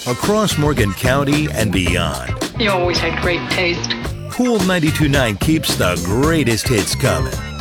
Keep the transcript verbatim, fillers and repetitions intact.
across Morgan County and beyond. You always had great taste. Cool ninety-two point nine keeps the greatest hits coming.